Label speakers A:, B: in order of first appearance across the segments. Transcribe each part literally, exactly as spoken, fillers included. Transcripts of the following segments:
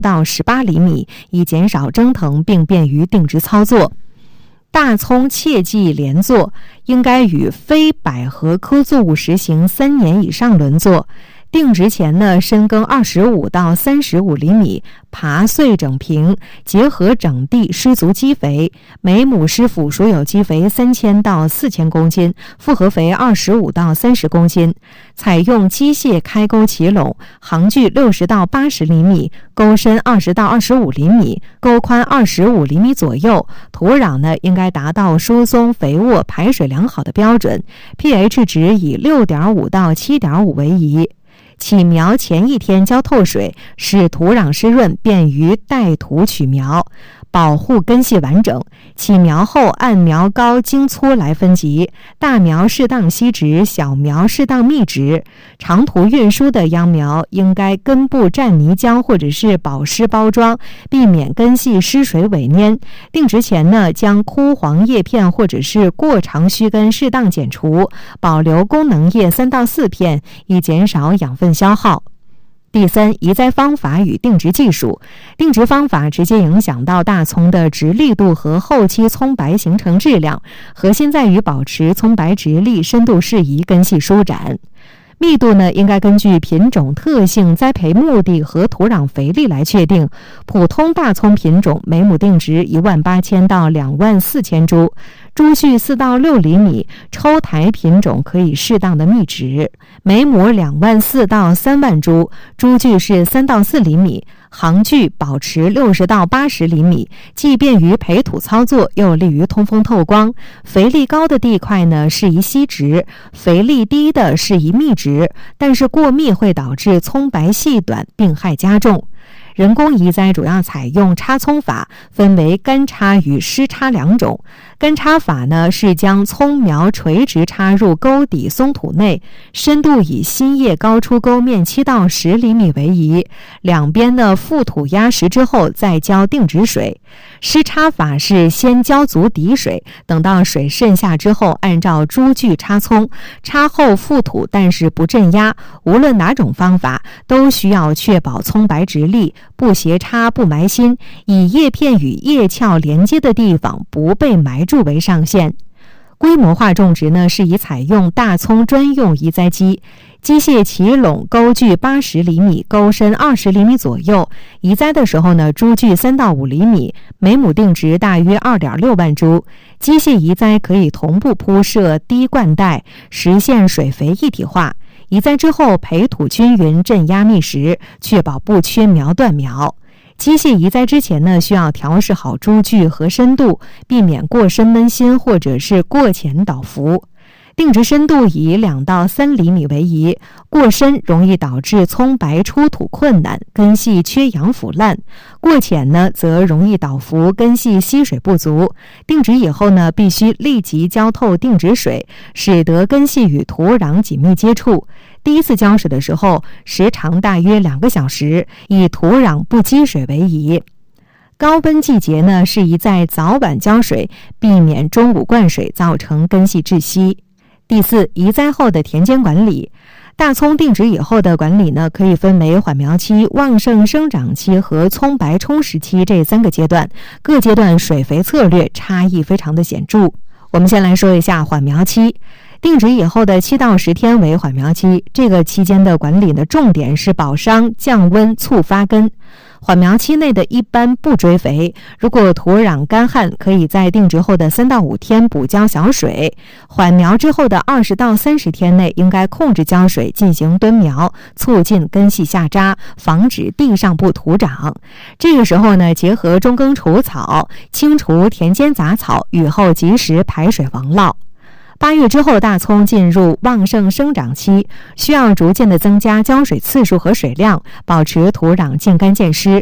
A: 到十八厘米，以减少蒸腾并便于定植操作。大葱切忌连作，应该与非百合科作物实行三年以上轮作。定植前呢，深耕二十五到三十五厘米，耙碎整平，结合整地施足基肥，每亩施腐熟有机肥三千到四千公斤，复合肥二十五到三十公斤。采用机械开沟起垄，行距六十到八十厘米，沟深二十到二十五厘米，沟宽二十五厘米左右。土壤呢应该达到疏松、肥沃、排水良好的标准 ，pH 值以 六点五 到 七点五 为宜。起苗前一天浇透水，使土壤湿润，便于带土取苗，保护根系完整。起苗后按苗高茎粗来分级，大苗适当稀植，小苗适当密植。长途运输的秧苗应该根部蘸泥浆或者是保湿包装，避免根系失水萎蔫。定植前呢，将枯黄叶片或者是过长须根适当剪除，保留功能叶三到四片，以减少养分消耗。第三，移栽方法与定植技术。定植方法直接影响到大葱的直立度和后期葱白形成质量，核心在于保持葱白直立、深度适宜、根系舒展。密度呢，应该根据品种特性、栽培目的和土壤肥力来确定。普通大葱品种每亩定植一万八千到两万四千株，株序四到六厘米，抽台品种可以适当的密植，每亩两万四到三万株，株距是三到四厘米，行距保持六十到八十厘米，既便于培土操作，又利于通风透光。肥力高的地块呢，适宜稀植；肥力低的适宜密植，但是过密会导致葱白细短，病害加重。人工移栽主要采用插葱法，分为干插与湿插两种。干插法呢，是将葱苗垂直插入沟底松土内，深度以新叶高出沟面七到十厘米为宜，两边呢覆土压实之后再浇定植水。湿插法是先浇足底水，等到水渗下之后，按照株距插葱，插后覆土，但是不镇压。无论哪种方法，都需要确保葱白直立，不斜插不埋心，以叶片与叶鞘连接的地方不被埋住为上限。规模化种植呢，是以采用大葱专用移栽机，机械起垄，沟距八十厘米，沟深二十厘米左右。移栽的时候呢，株距三到五厘米，每亩定植大约 二点六万株。机械移栽可以同步铺设滴灌带，实现水肥一体化。移栽之后培土均匀，镇压密实，确保不缺苗断苗。机械移栽之前呢，需要调试好株距和深度，避免过深闷心或者是过浅倒伏。定植深度以两到三厘米为宜，过深容易导致葱白出土困难，根系缺氧腐烂；过浅呢，则容易倒伏，根系吸水不足。定植以后呢，必须立即浇透定植水，使得根系与土壤紧密接触。第一次浇水的时候，时长大约两个小时，以土壤不积水为宜。高温季节呢，适宜在早晚浇水，避免中午灌水造成根系窒息。第四，移栽后的田间管理。大葱定植以后的管理呢，可以分为缓苗期、旺盛生长期和葱白充实期这三个阶段，各阶段水肥策略差异非常的显著。我们先来说一下缓苗期。定植以后的七到十天为缓苗期，这个期间的管理的重点是保墒、降温、促发根。缓苗期内的一般不追肥，如果土壤干旱，可以在定植后的三到五天补浇小水。缓苗之后的二十到三十天内，应该控制浇水，进行蹲苗，促进根系下扎，防止地上部土长。这个时候呢，结合中耕除草，清除田间杂草，雨后及时排水防涝。八月之后，大葱进入旺盛生长期，需要逐渐的增加浇水次数和水量，保持土壤渐干渐湿。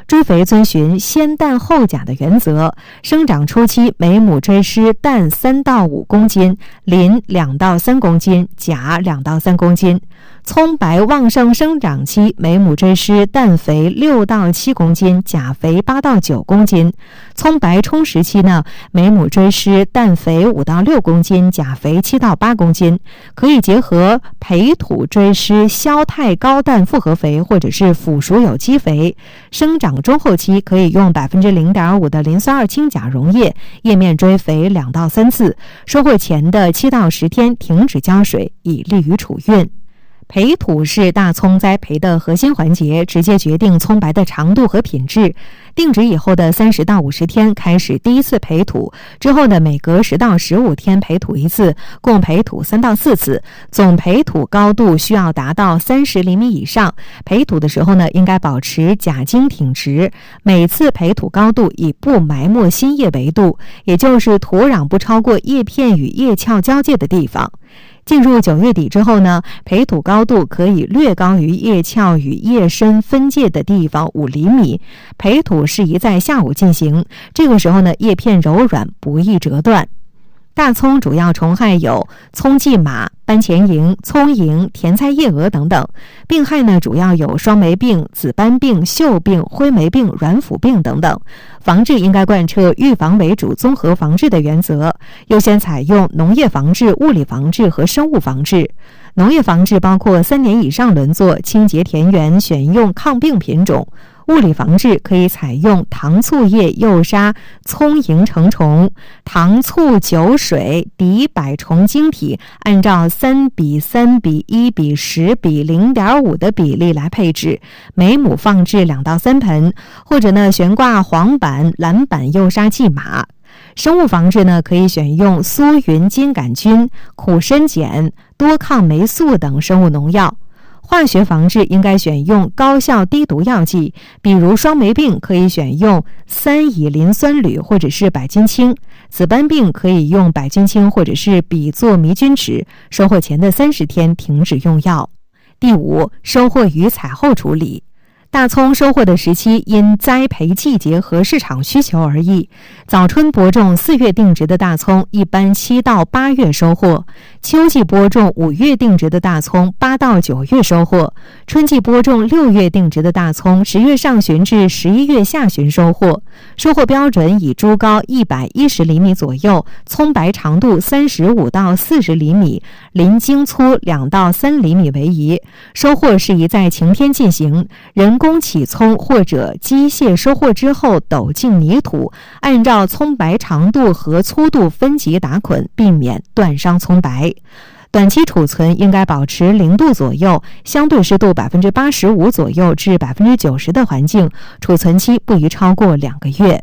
A: 追肥遵循先氮后钾的原则，生长初期每亩追施氮三到五公斤，磷两到三公斤，钾两到三公斤。葱白旺盛生长期每亩追施氮肥六到七公斤，钾肥八到九公斤。葱白充实期呢，每亩追施氮肥五到六公斤，钾肥七到八公斤。可以结合培土追施硝肽高氮复合肥或者是腐熟有机肥。生长中后期可以用百分之零点五的磷酸二氢钾溶液，叶面追肥两到三次。收获前的七到十天停止浇水，以利于储运。培土是大葱栽培的核心环节，直接决定葱白的长度和品质。定植以后的三十到五十天开始第一次培土，之后呢每隔十到十五天培土一次，共培土三到四次。总培土高度需要达到三十厘米以上。培土的时候呢，应该保持假茎挺直。每次培土高度以不埋没新叶为度，也就是土壤不超过叶片与叶鞘交界的地方。进入九月底之后呢，培土高度可以略高于叶鞘与叶身分界的地方五厘米。培土适宜在下午进行，这个时候呢，叶片柔软，不易折断。大葱主要虫害有葱荠马、斑钱蝇、葱蝇、甜菜叶蛾等等。病害呢，主要有双霉病、紫斑病、锈病、灰霉病、软腐病等等。防治应该贯彻预防为主、综合防治的原则，优先采用农业防治、物理防治和生物防治。农业防治包括三年以上轮作、清洁田园、选用抗病品种。物理防治可以采用糖醋液诱杀葱蝇成虫，糖醋酒水敌百虫晶体，按照三比三比一比十比零点五的比例来配置，每亩放置两到三盆，或者呢悬挂黄板、蓝板诱杀荠马。生物防治呢，可以选用苏云金杆菌、苦参碱、多抗霉素等生物农药。化学防治应该选用高效低毒药剂，比如双霉病可以选用三乙磷酸铝或者是百金清，紫斑病可以用百金清或者是吡唑迷菌酯。收获前的三十天停止用药。第五，收获与采后处理。大葱收获的时期因栽培季节和市场需求而异。早春播种四月定植的大葱，一般七到八月收获；秋季播种五月定植的大葱，八到九月收获；春季播种六月定植的大葱，十月上旬至十一月下旬收获。收获标准以株高一百一十厘米左右，葱白长度三十五到四十厘米，鳞茎粗两到三厘米为宜。收获适宜在晴天进行，人工起葱或者机械收获之后陡进泥土，按照葱白长度和粗度分级打捆，避免断伤葱白。短期储存应该保持零度左右，相对湿度百分之八十五左右至百分之九十的环境，储存期不宜超过两个月。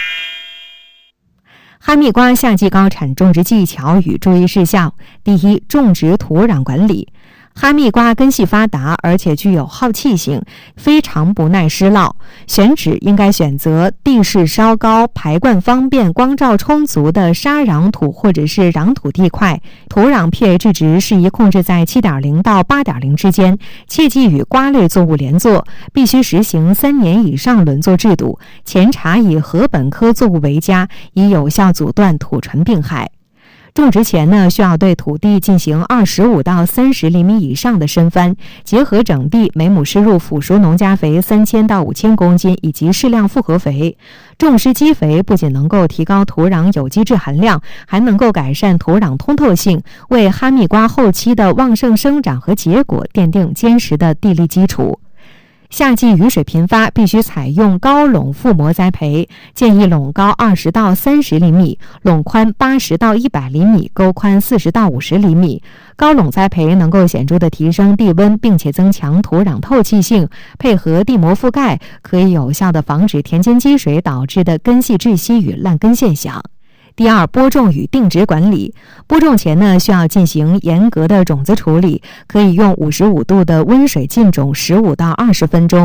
A: 哈密瓜夏季高产种植技巧与注意事项。第一，种植土壤管理。哈密瓜根系发达，而且具有好气性，非常不耐湿涝。选址应该选择地势稍高、排灌方便、光照充足的沙壤土或者是壤土地块。土壤 pH 值适宜控制在 七点零 到 八点零 之间，切忌与瓜类作物连作，必须实行三年以上轮作制度。前查以禾本科作物为佳，以有效阻断土传病害。种植前呢，需要对土地进行二十五到三十厘米以上的深翻，结合整地，每亩施入腐熟农家肥三千到五千公斤，以及适量复合肥。种施基肥不仅能够提高土壤有机质含量，还能够改善土壤通透性，为哈密瓜后期的旺盛生长和结果奠定坚实的地力基础。夏季雨水频发，必须采用高垄覆膜栽培，建议垄高二十到三十厘米，垄宽八十到一百厘米，沟宽四十到五十厘米。高垄栽培能够显著地提升地温，并且增强土壤透气性，配合地膜覆盖，可以有效地防止田间积水导致的根系窒息与烂根现象。第二，播种与定植管理。播种前呢，需要进行严格的种子处理，可以用五十五度的温水浸种十五到二十分钟。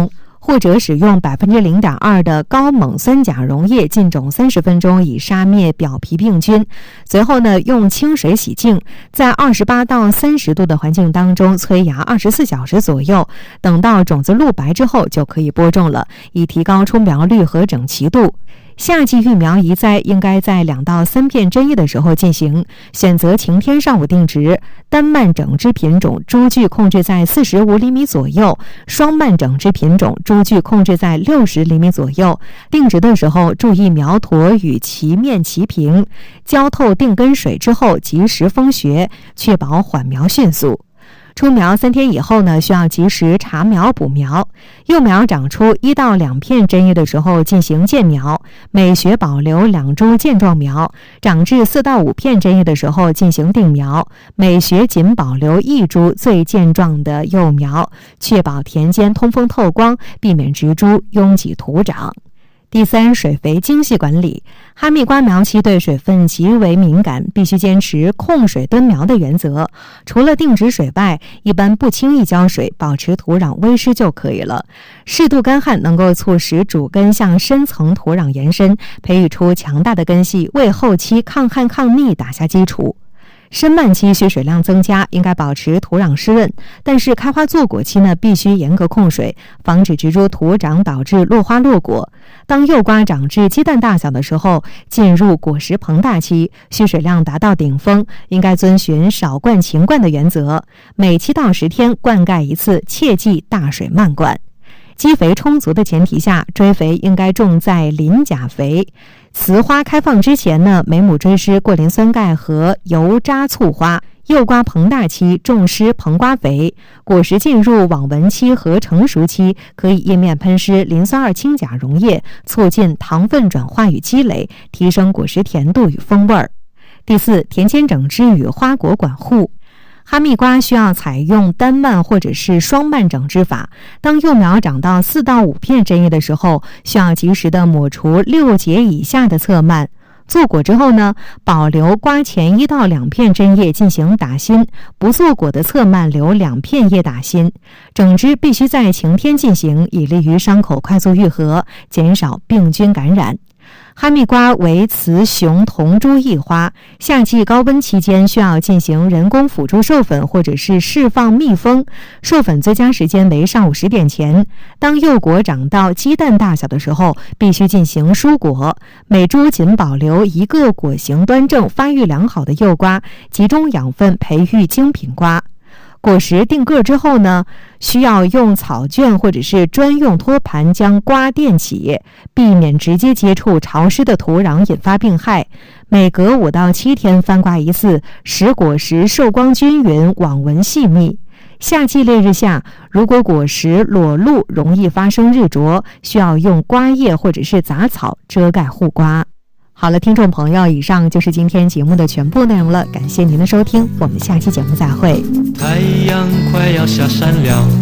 A: 或者使用 百分之零点二 的高锰酸钾溶液浸种三十分钟，以杀灭表皮病菌。随后呢，用清水洗净，在二十八到三十度的环境当中催芽二十四小时左右，等到种子露白之后就可以播种了，以提高出苗率和整齐度。夏季育苗移栽应该在两到三片针叶的时候进行，选择晴天上午定植，单蔓整枝品种株距控制在四十五厘米左右，双蔓整枝品种株距控制在六十厘米左右。定植的时候注意苗坨与其面齐平，浇透定根水之后及时封穴，确保缓苗迅速。出苗三天以后呢，需要及时查苗补苗。幼苗长出一到两片针叶的时候进行间苗，每穴保留两株健壮苗；长至四到五片针叶的时候进行定苗，每穴仅保留一株最健壮的幼苗，确保田间通风透光，避免植株拥挤土长。第三，水肥精细管理。哈密瓜苗期对水分极为敏感，必须坚持控水蹲苗的原则。除了定植水外，一般不轻易浇水，保持土壤微湿就可以了。适度干旱能够促使主根向深层土壤延伸，培育出强大的根系，为后期抗旱抗逆打下基础。深蔓期需水量增加，应该保持土壤湿润，但是开花坐果期呢，必须严格控水，防止植株徒长导致落花落果。当幼瓜长至鸡蛋大小的时候，进入果实膨大期，需水量达到顶峰，应该遵循少灌勤灌的原则，每七到十天灌溉一次，切忌大水漫灌。基肥充足的前提下，追肥应该重在磷钾肥。雌花开放之前呢，每亩追施过磷酸钙和油渣醋花。幼瓜膨大期重施膨瓜肥，果实进入网纹期和成熟期，可以叶面喷施磷酸二氢钾溶液，促进糖分转化与积累，提升果实甜度与风味儿。第四，田间整枝与花果管护。哈密瓜需要采用单蔓或者是双蔓整枝法。当幼苗长到四到五片针叶的时候，需要及时的抹除六节以下的侧蔓。做果之后呢，保留瓜前一到两片针叶进行打心，不做果的侧蔓留两片叶打心。整枝必须在晴天进行，以利于伤口快速愈合，减少病菌感染。哈密瓜为雌雄同株异花，夏季高温期间需要进行人工辅助授粉或者是释放蜜蜂。授粉最佳时间为上午十点前。当幼果长到鸡蛋大小的时候，必须进行疏果，每株仅保留一个果形端正、发育良好的幼瓜，集中养分培育精品瓜。果实定个之后呢，需要用草卷或者是专用托盘将瓜垫起，避免直接接触潮湿的土壤引发病害。每隔五到七天翻瓜一次，使果实受光均匀，网纹细密。夏季烈日下，如果果实裸露，容易发生日灼，需要用瓜叶或者是杂草遮盖护瓜。好了，听众朋友，以上就是今天节目的全部内容了，感谢您的收听，我们下期节目再会。
B: 太阳快要下山了。